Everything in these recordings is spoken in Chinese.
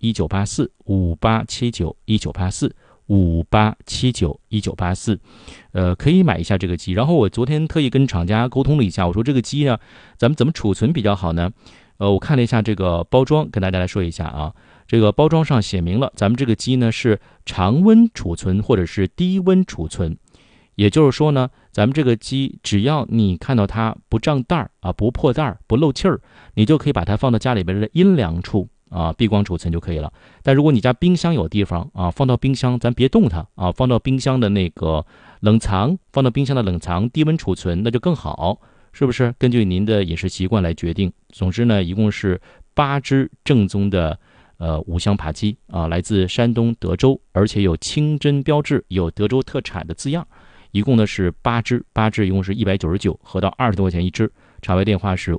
58791984，58791984，58791984，可以买一下这个鸡。然后我昨天特意跟厂家沟通了一下，我说这个鸡呢，咱们怎么储存比较好呢？我看了一下这个包装，跟大家来说一下啊。这个包装上写明了，咱们这个鸡呢是常温储存或者是低温储存，也就是说呢，咱们这个鸡只要你看到它不胀袋儿啊，不破袋儿，不漏气儿，你就可以把它放到家里边的阴凉处啊，闭关储存就可以了。但如果你家冰箱有地方啊，放到冰箱，咱别动它啊，放到冰箱的那个冷藏，放到冰箱的冷藏低温储存，那就更好，是不是？根据您的饮食习惯来决定。总之呢，一共是8只正宗的五香扒鸡啊，来自山东德州，而且有清真标志，有德州特产的字样。一共呢是8只一共是199，合到20多块钱一只。场外电话是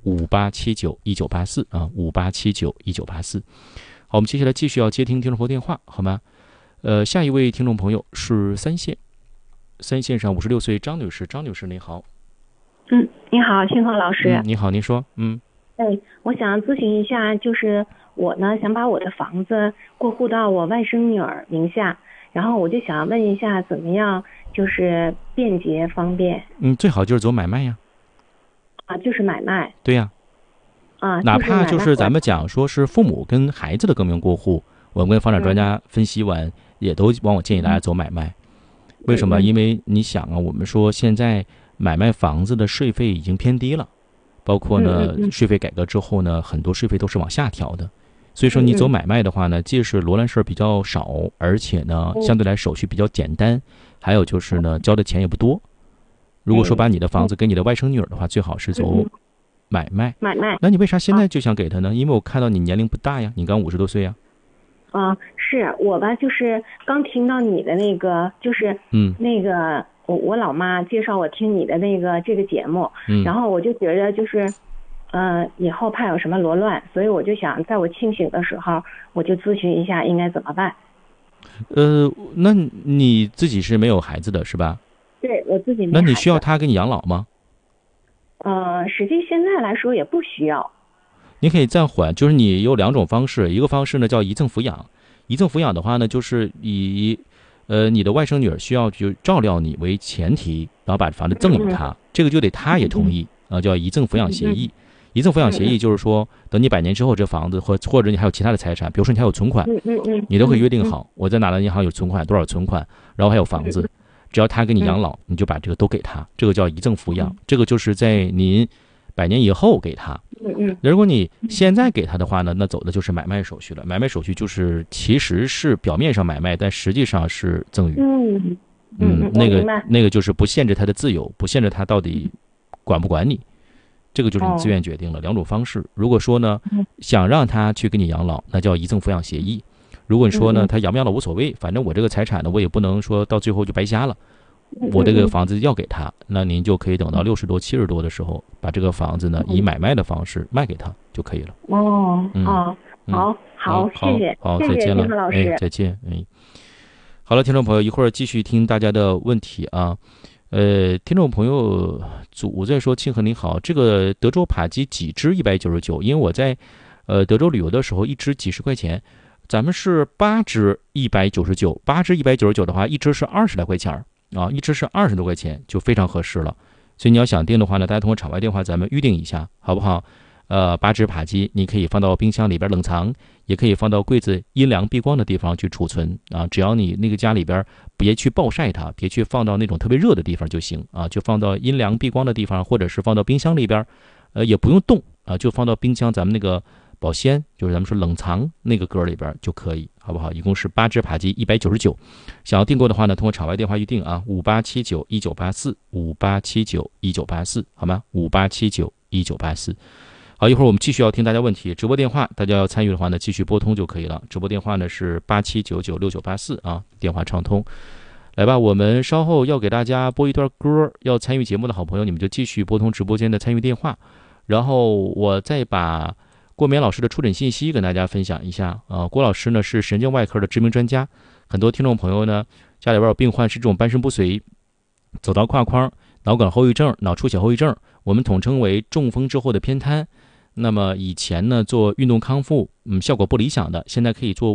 58791984啊，58791984。好，我们接下来继续要接听听众朋友电话，好吗？下一位听众朋友是三线上56岁张女士，张女士您好。 你好，信峰老师。 你好，您说。 我想咨询一下，就是我呢想把我的房子过户到我外甥女儿名下，然后我就想问一下怎么样就是便捷方便。 最好就是走买卖呀。 就是买卖。 对呀。哪怕就是咱们讲说是父母跟孩子的更名过户，我们跟房产专家分析完，也都往往建议大家走买卖。为什么？因为你想啊，我们说现在买卖房子的税费已经偏低了，包括呢税费改革之后呢，很多税费都是往下调的。所以说你走买卖的话呢，既是罗兰事儿比较少，而且呢相对来手续比较简单，还有就是呢交的钱也不多。如果说把你的房子给你的外甥女儿的话，最好是走买卖。那你为啥现在就想给她呢？因为我看到你年龄不大呀，你刚50多岁呀。 是我吧，就是刚听到你的那个，就是那个我老妈介绍我听你的这个节目，然后我就觉得就是以后怕有什么罗乱，所以我就想在我清醒的时候我就咨询一下应该怎么办。 那你自己是没有孩子的是吧？ 对，我自己没孩子。 那你需要他给你养老吗？ 实际现在来说也不需要。 你可以暂缓，就是你有2种方式，一个方式呢叫遗赠抚养。遗赠抚养的话呢，就是以你的外甥女儿需要就照料你为前提，然后把房子赠与她，这个就得她也同意叫遗赠抚养协议。遗赠抚养协议就是说，等你100年之后，这房子或者你还有其他的财产，比如说你还有存款，你都可以约定好，我在哪的银行有存款，多少存款，然后还有房子，只要他给你养老，你就把这个都给他，这个叫遗赠抚养。这个就是在您100年以后给他。如果你现在给他的话呢，那走的就是买卖手续了。买卖手续就是其实是表面上买卖，但实际上是赠与。那个就是不限制他的自由，不限制他到底管不管你，这个就是你自愿决定了。2种方式。如果说呢想让他去给你养老，那叫遗赠抚养协议。如果你说呢他养不养老无所谓，反正我这个财产呢我也不能说到最后就白瞎了，我这个房子要给他，那您就可以等到60多70多的时候，把这个房子呢以买卖的方式卖给他就可以了。 好，谢谢， 好，再见了， 老师， 再见。好了，听众朋友，一会儿继续听大家的问题啊。听众朋友祖在说，庆贺您好，这个德州扒鸡几只199？因为我在德州旅游的时候，一只几十块钱，咱们是8只199，8只199的话，一只是20来块钱啊，一只是20多块钱，就非常合适了。所以你要想订的话呢，大家通过场外电话咱们预定一下，好不好？8只扒鸡，你可以放到冰箱里边冷藏，也可以放到柜子阴凉避光的地方去储存啊。只要你那个家里边别去暴晒它，别去放到那种特别热的地方就行啊，就放到阴凉避光的地方，或者是放到冰箱里边，也不用动啊，就放到冰箱咱们那个保鲜，就是咱们说冷藏那个格里边就可以，好不好？一共是8只扒鸡199，想要订购的话呢，通过场外电话预定啊，58791984，58791984，好吗？58791984。好，一会儿我们继续要听大家问题，直播电话大家要参与的话呢，继续拨通就可以了。直播电话呢是87996984啊，电话畅通。来吧，我们稍后要给大家播一段歌，要参与节目的好朋友，你们就继续拨通直播间的参与电话，然后我再把郭冕老师的出诊信息跟大家分享一下啊。郭老师呢是神经外科的知名专家，很多听众朋友呢家里边有病患是这种半身不遂、走道跨框、脑梗后遗症、脑出血后遗症，我们统称为中风之后的偏瘫。那么以前呢做运动康复，效果不理想的，现在可以做